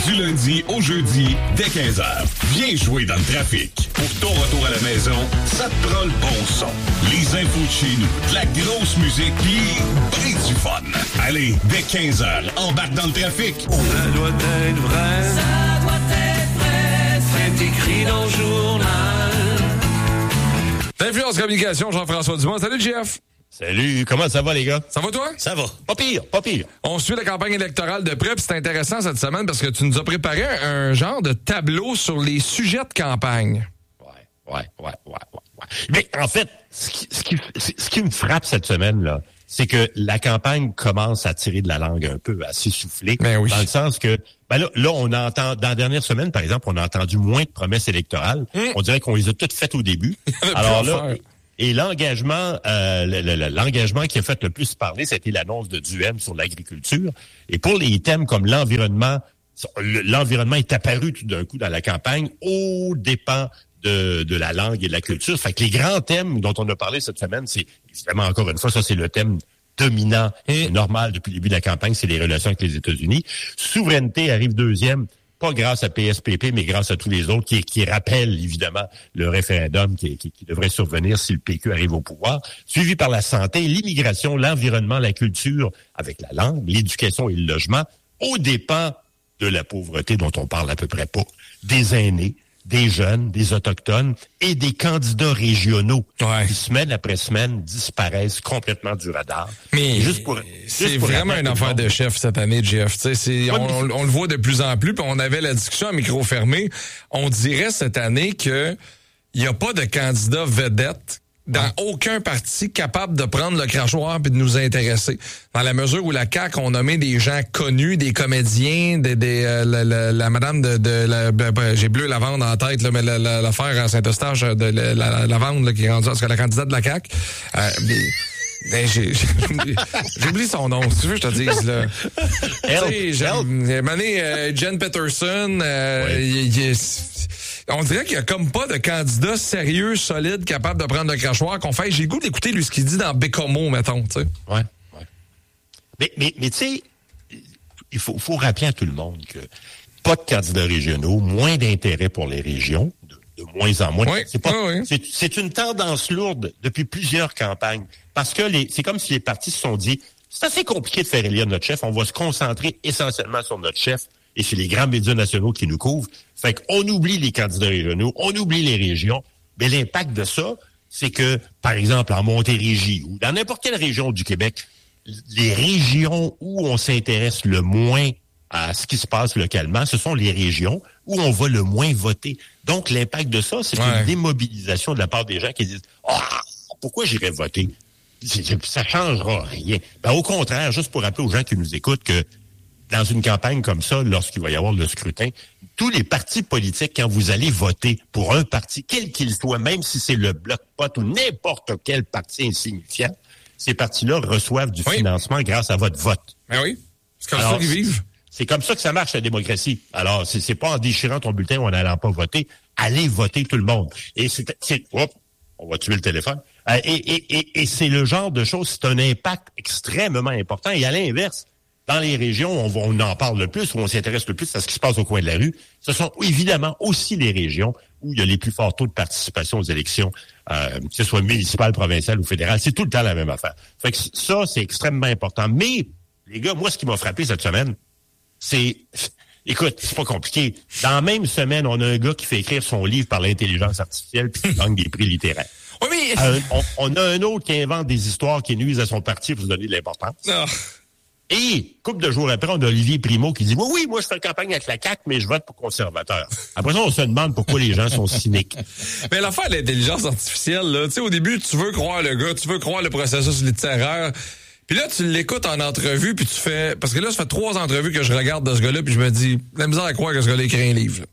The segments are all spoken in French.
Du lundi au jeudi, dès 15h. Viens jouer dans le trafic. Pour ton retour à la maison, ça te prend le bon son. Les infos de chez nous, de la grosse musique, pis ben du fun. Allez, dès 15h, embarque dans le trafic. Ça doit être vrai. Ça doit être vrai. C'est écrit dans le journal. Influence Communication, Jean-François Dumont. Salut, Jeff. Salut, comment ça va, les gars? Ça va, toi? Ça va. Pas pire, pas pire. On suit la campagne électorale de près, puis c'est intéressant cette semaine parce que tu nous as préparé un genre de tableau sur les sujets de campagne. Ouais. Mais en fait, ce qui me frappe cette semaine-là, c'est que la campagne commence à tirer de la langue un peu, à s'essouffler. Ben oui. Dans le sens que, là, on entend, dans la dernière semaine, par exemple, on a entendu moins de promesses électorales. On dirait qu'on les a toutes faites au début. Alors là, et l'engagement, l'engagement qui a fait le plus parler, c'était l'annonce de Duhem sur l'agriculture. Et pour les thèmes comme l'environnement est apparu tout d'un coup dans la campagne aux dépens de la langue et de la culture. Fait que les grands thèmes dont on a parlé cette semaine, c'est évidemment, encore une fois, ça c'est le thème dominant et normal depuis le début de la campagne, c'est les relations avec les États-Unis. Souveraineté arrive deuxième, pas grâce à PSPP, mais grâce à tous les autres qui rappellent évidemment le référendum qui devrait survenir si le PQ arrive au pouvoir. Suivi par la santé, l'immigration, l'environnement, la culture, avec la langue, l'éducation et le logement, aux dépens de la pauvreté dont on parle à peu près pas, des aînés, des jeunes, des autochtones et des candidats régionaux qui, semaine après semaine, disparaissent complètement du radar. Mais c'est vraiment une affaire de chef cette année, Jeff. On le voit de plus en plus, puis on avait la discussion à micro fermé. On dirait cette année que il n'y a pas de candidat vedette dans aucun parti capable de prendre le crachoir et de nous intéresser. Dans la mesure où la CAQ ont nommé des gens connus, des comédiens, la madame j'ai Bleu Lavande en tête, là, mais l'affaire à Saint-Eustache de Lavande là, qui est rendue, parce que la candidate de la CAQ, j'oublie son nom, si tu veux je te dise là. Jen Peterson, on dirait qu'il y a comme pas de candidat sérieux, solide, capable de prendre le crachoir qu'on fait. J'ai le goût d'écouter lui ce qu'il dit dans Bécomo, mettons, tu sais. Ouais. Mais tu sais, il faut rappeler à tout le monde que pas de candidats régionaux, moins d'intérêt pour les régions, de moins en moins. Oui. C'est une tendance lourde depuis plusieurs campagnes. Parce que c'est comme si les partis se sont dit, c'est assez compliqué de faire élire notre chef, on va se concentrer essentiellement sur notre chef et sur les grands médias nationaux qui nous couvrent. Fait qu'on oublie les candidats régionaux, on oublie les régions. Mais l'impact de ça, c'est que, par exemple, en Montérégie ou dans n'importe quelle région du Québec, les régions où on s'intéresse le moins à ce qui se passe localement, ce sont les régions où on va le moins voter. Donc, l'impact de ça, c'est une démobilisation de la part des gens qui disent « Ah, pourquoi j'irais voter? Ça changera rien. » Au contraire, juste pour rappeler aux gens qui nous écoutent que dans une campagne comme ça, lorsqu'il va y avoir le scrutin, tous les partis politiques, quand vous allez voter pour un parti, quel qu'il soit, même si c'est le Bloc-Pot ou n'importe quel parti insignifiant, ces partis-là reçoivent du financement grâce à votre vote. Ben oui, c'est comme ça qu'ils vivent. C'est comme ça que ça marche, la démocratie. Alors, c'est pas en déchirant ton bulletin ou en n'allant pas voter. Allez voter tout le monde. Et on va tuer le téléphone. Et c'est le genre de choses, c'est un impact extrêmement important. Et à l'inverse, dans les régions où on en parle le plus, où on s'intéresse le plus à ce qui se passe au coin de la rue, ce sont évidemment aussi les régions où il y a les plus forts taux de participation aux élections, que ce soit municipales, provinciales ou fédérales. C'est tout le temps la même affaire. Fait que ça, c'est extrêmement important. Mais, les gars, moi, ce qui m'a frappé cette semaine, écoute, c'est pas compliqué. Dans la même semaine, on a un gars qui fait écrire son livre par l'intelligence artificielle puis qui gagne des prix littéraires. Oui, mais... on a un autre qui invente des histoires qui nuisent à son parti pour se donner de l'importance. Oh. Et, couple de jours après, on a Olivier Primo qui dit « Oui, moi, je fais campagne avec la CAQ, mais je vote pour conservateur. » Après ça, on se demande pourquoi les gens sont cyniques. Mais l'affaire de l'intelligence artificielle, là, tu sais, au début, tu veux croire le gars, tu veux croire le processus littéraire. Puis là, tu l'écoutes en entrevue, puis tu fais... Parce que là, ça fait 3 entrevues que je regarde de ce gars-là, puis je me dis, la misère à croire que ce gars-là écrit un livre.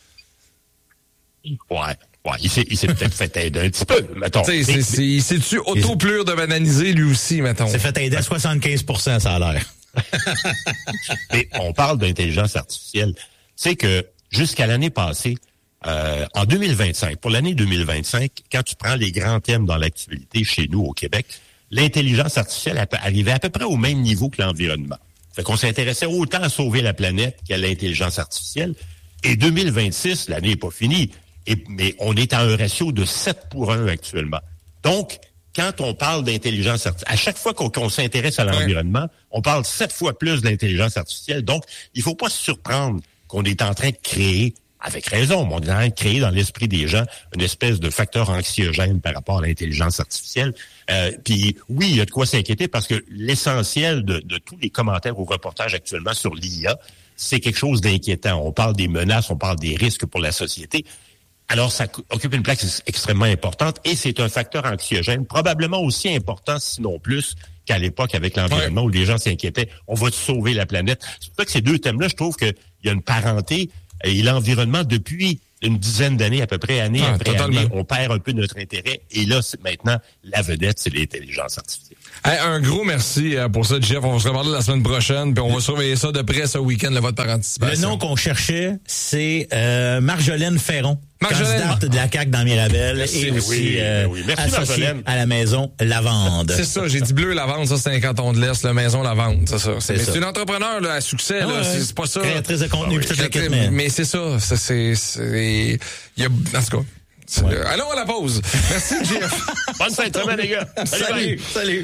Ouais, il s'est peut-être fait aider un petit peu, mettons. Il s'est-tu auto-plure de bananiser, lui aussi, mettons. C'est fait aider à 75%, ça a l'air. Mais on parle d'intelligence artificielle. Tu sais que jusqu'à l'année passée, en 2025, pour l'année 2025, quand tu prends les grands thèmes dans l'actualité chez nous au Québec, l'intelligence artificielle arrivait à peu près au même niveau que l'environnement. Fait qu'on s'intéressait autant à sauver la planète qu'à l'intelligence artificielle. Et 2026, l'année n'est pas finie, mais on est à un ratio de 7:1 actuellement. Donc, quand on parle d'intelligence artificielle, à chaque fois qu'on s'intéresse à l'environnement, on parle 7 fois plus d'intelligence artificielle. Donc, il faut pas se surprendre qu'on est en train de créer, avec raison, mais on est en train de créer dans l'esprit des gens une espèce de facteur anxiogène par rapport à l'intelligence artificielle. Puis oui, il y a de quoi s'inquiéter parce que l'essentiel de tous les commentaires ou reportages actuellement sur l'IA, c'est quelque chose d'inquiétant. On parle des menaces, on parle des risques pour la société. Alors, ça occupe une place extrêmement importante et c'est un facteur anxiogène, probablement aussi important, sinon plus, qu'à l'époque avec l'environnement où les gens s'inquiétaient. On va sauver la planète. C'est pour ça que ces deux thèmes-là, je trouve qu'il y a une parenté. Et l'environnement, depuis une dizaine d'années, à peu près, année après année, on perd un peu notre intérêt. Et là, maintenant, la vedette, c'est l'intelligence artificielle. Hey, un gros merci pour ça, Jeff. On va se reparler la semaine prochaine, puis on va surveiller ça de près ce week-end, le vote par anticipation. Le nom qu'on cherchait, c'est Marjolaine Ferron, candidate de la CAQ dans Mirabel. Merci, et aussi Merci, associée Marjolaine. à la maison Lavande. C'est ça, j'ai dit bleu Lavande, ça c'est un canton de l'Est, la maison Lavande, c'est ça. C'est une entrepreneur là, à succès, là, c'est pas ça. Créatrice de contenu, mais c'est ça, il y a, en tout cas. Allons à la pause. Merci, Jeff. Bonne fin de semaine, les gars. Salut.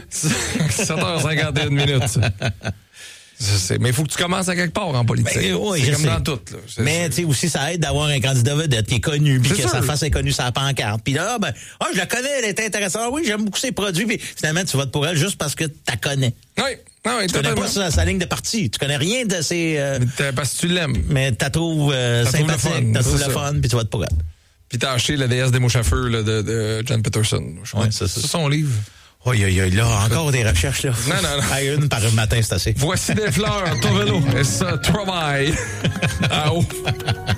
7h51 minutes. Mais il faut que tu commences à quelque part en politique. Oui, c'est comme dans tout. Là. Mais tu sais aussi, ça aide d'avoir un candidat vedette qui est connu, puis que sa face est connue sur la pancarte. Puis là, je la connais, elle est intéressante. Oui, j'aime beaucoup ses produits. Puis finalement, tu votes pour elle juste parce que tu la connais. Oui, tu connais pas sa ligne de parti. Tu connais rien de ses... parce que tu l'aimes. Mais tu la trouves sympathique, tu la trouves le fun, puis tu votes pour elle. Puis t'as acheté la déesse des mots à feu là, de John Peterson. Ouais, c'est son livre. Oui, là, encore des recherches, là. Non. Une par un matin, c'est assez. Voici des fleurs, ton vélo. Et ça, travail. Ah, oh.